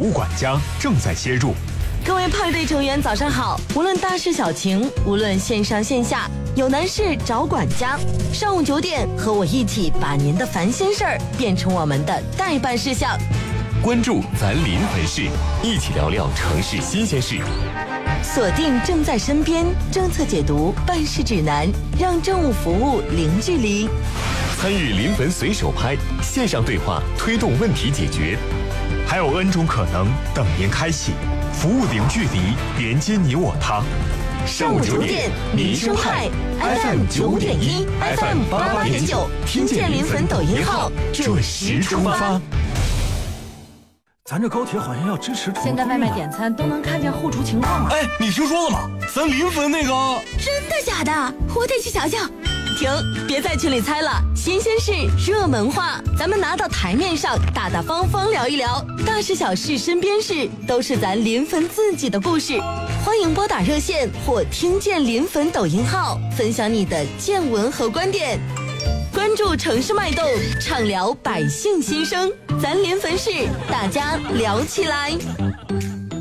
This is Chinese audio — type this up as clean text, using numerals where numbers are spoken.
务管家正在切入。 各位派对成员早上好，无论大事小情，无论线上线下，有难事找管家。上午9点，和我一起把您的烦心事儿变成我们的待办事项。 关注咱临汾市，一起聊聊城市新鲜事。 锁定正在身边政策解读办事指南，让政务服务零距离。 参与临汾随手拍线上对话，推动问题解决。 还有 N 种可能等您开启，服务零距离，连接你我他。 上午9点，民生派 FM 9.1 FM 88.9，听见临汾抖音号准时出发。 咱这高铁好像要支持。 现在外卖点餐都能看见后厨情况了。 哎，你听说了吗？咱临汾那个…… 真的假的？我得去瞧瞧。 停，别在群里猜了，新鲜事、热门话，咱们拿到台面上，大大方方聊一聊，大事小事、身边事，都是咱临汾自己的故事。欢迎拨打热线或听见临汾抖音号，分享你的见闻和观点。关注城市脉动，畅聊百姓心声，咱临汾市，大家聊起来。